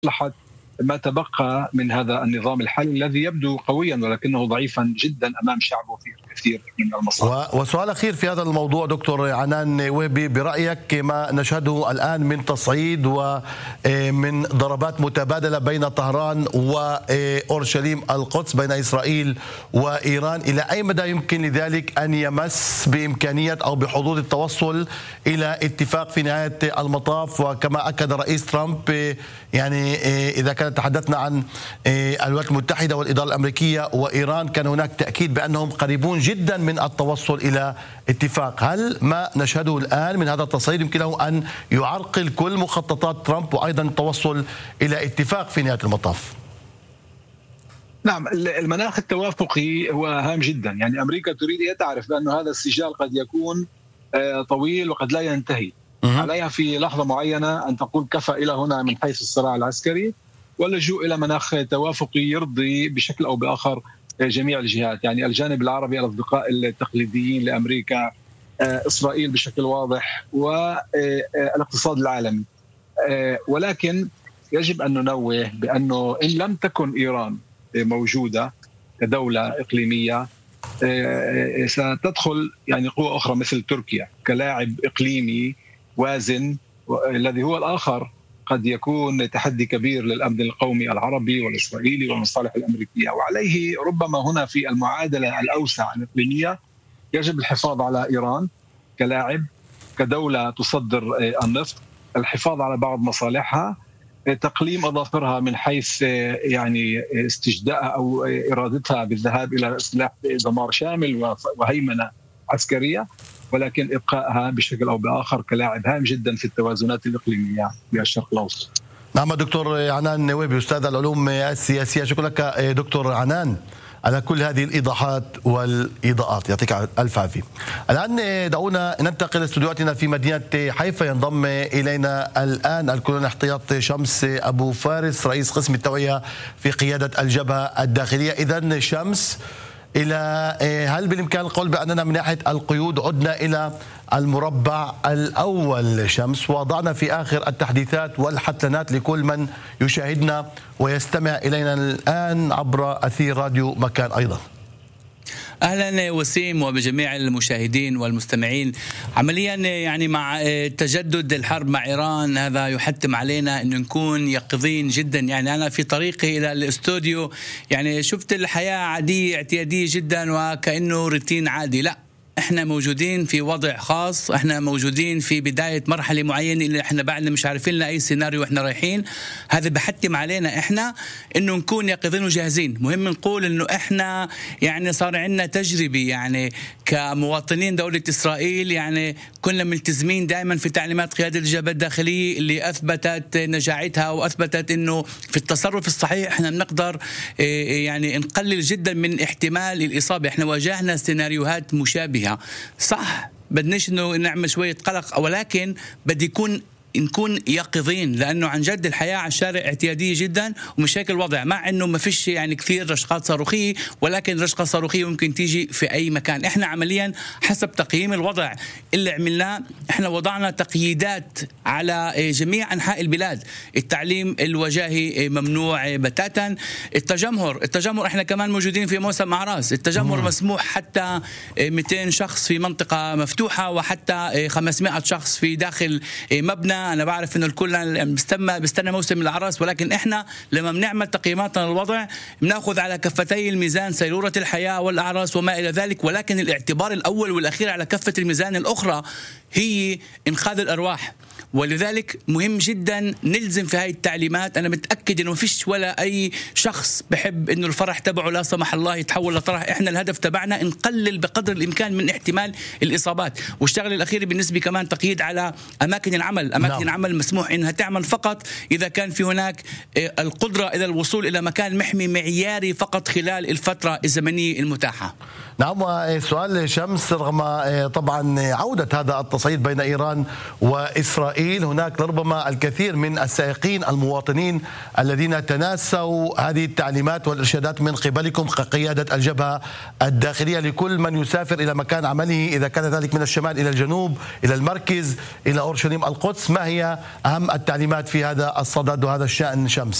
لمصلحة ما تبقى من هذا النظام الحالي الذي يبدو قويا ولكنه ضعيفا جدا أمام شعبه في كثير من المصالح. وسؤال أخير في هذا الموضوع دكتور عنان وهبي، برأيك ما نشهده الآن من تصعيد ومن ضربات متبادلة بين طهران وأورشليم القدس، بين إسرائيل وإيران، إلى أي مدى يمكن لذلك أن يمس بإمكانية أو بحظوظ التوصل إلى اتفاق في نهاية المطاف؟ وكما أكد رئيس ترامب، يعني إذا كانت تحدثنا عن الولايات المتحدة والإدارة الأمريكية وإيران، كان هناك تأكيد بأنهم قريبون جدا من التوصل إلى اتفاق. هل ما نشهده الآن من هذا التصعيد يمكن له أن يعرقل كل مخططات ترامب وأيضا التوصل إلى اتفاق في نهاية المطاف؟ نعم، المناخ التوافقي هو هام جدا. يعني أمريكا تريد أن تعرف بأن هذا السجال قد يكون طويل وقد لا ينتهي. عليها في لحظة معينة أن تقول كفى إلى هنا من حيث الصراع العسكري، واللجوء إلى مناخ توافقي يرضي بشكل أو بآخر جميع الجهات. يعني الجانب العربي، الأصدقاء التقليديين لأمريكا، إسرائيل بشكل واضح، والاقتصاد العالمي. ولكن يجب أن ننوه بأنه إن لم تكن إيران موجودة كدولة إقليمية، ستدخل يعني قوة أخرى مثل تركيا كلاعب إقليمي وازن، الذي هو الآخر قد يكون تحدي كبير للأمن القومي العربي والإسرائيلي والمصالح الأمريكية. وعليه ربما هنا في المعادلة الأوسع الإقليمية يجب الحفاظ على إيران كلاعب، كدولة تصدر النفط، الحفاظ على بعض مصالحها، تقليم أظافرها من حيث يعني استجداءها أو إرادتها بالذهاب إلى سلاح دمار شامل وهيمنة عسكرية، ولكن إبقائها بشكل أو بآخر كلاعب هام جدا في التوازنات الإقليمية في الشرق الأوسط. نعم دكتور عنان وهبي، أستاذ العلوم السياسية، شكرا لك دكتور عنان على كل هذه الإيضاحات والإضاءات، يعطيك ألف عافية. الآن دعونا ننتقل لاستوديوهاتنا في مدينة حيفا. ينضم إلينا الآن الكولونيل احتياط شمس أبو فارس، رئيس قسم التوعية في قيادة الجبهة الداخلية. إذن شمس، هل بالإمكان القول بأننا من ناحية القيود عدنا إلى المربع الأول شمس، وضعنا في آخر التحديثات والحتلنات لكل من يشاهدنا ويستمع إلينا الآن عبر أثير راديو مكان أيضا؟ أهلا وسيم وبجميع المشاهدين والمستمعين. عمليا يعني مع تجدد الحرب مع إيران، هذا يحتم علينا أن نكون يقظين جدا. يعني أنا في طريقي إلى الاستوديو يعني شفت الحياة عادية اعتيادية جدا وكأنه روتين عادي. لا، احنا موجودين في وضع خاص، احنا موجودين في بداية مرحلة معينة اللي احنا بعدنا مش عارفين لأي سيناريو احنا رايحين. هذا بحتم علينا احنا انه نكون يقظين وجاهزين. مهم نقول انه احنا يعني صار عندنا تجربة يعني كمواطنين دولة إسرائيل، يعني كنا ملتزمين دائما في تعليمات قيادة الجبهة الداخلية اللي أثبتت نجاعتها وأثبتت انه في التصرف الصحيح احنا بنقدر يعني نقلل جدا من احتمال الإصابة. احنا واجهنا سيناريوهات مشابهة، صح بدناش انه نعمل شويه قلق، ولكن بدي نكون يقظين، لانه عن جد الحياه على الشارع اعتياديه جدا ومش هيك الوضع. مع انه ما فيش يعني كثير رشقات صاروخيه، ولكن رشقه صاروخيه ممكن تيجي في اي مكان. احنا عمليا حسب تقييم الوضع اللي عملناه، احنا وضعنا تقييدات على جميع انحاء البلاد. التعليم الوجاهي ممنوع بتاتا. التجمهر احنا كمان موجودين في موسم اعراس. التجمهر مسموح حتى 200 شخص في منطقه مفتوحه، وحتى 500 شخص في داخل مبنى. أنا بعرف إنه الكل بيستنى موسم الأعراس، ولكن إحنا لما بنعمل تقييماتنا للوضع بناخذ على كفتي الميزان سيرورة الحياة والأعراس وما إلى ذلك، ولكن الاعتبار الأول والأخير على كفة الميزان الأخرى هي إنقاذ الأرواح. ولذلك مهم جدا نلزم في هاي التعليمات. أنا متأكد إنه ما فيش ولا أي شخص بحب إنه الفرح تبعه لا سمح الله يتحول لطرح. إحنا الهدف تبعنا نقلل بقدر الإمكان من احتمال الإصابات. والشغله الأخيرة بالنسبة كمان تقييد على أماكن العمل. أماكن العمل مسموح إنها تعمل فقط إذا كان في هناك القدرة إلى الوصول إلى مكان محمي معياري فقط خلال الفترة الزمنية المتاحة. نعم. وسؤال شمس، رغم طبعا عودة هذا التصعيد بين إيران وإسرائيل، هناك لربما الكثير من السائقين المواطنين الذين تناسوا هذه التعليمات والإرشادات من قبلكم كقيادة الجبهة الداخلية لكل من يسافر إلى مكان عمله، إذا كان ذلك من الشمال إلى الجنوب إلى المركز إلى أورشليم القدس. ما هي أهم التعليمات في هذا الصدد وهذا الشأن شمس؟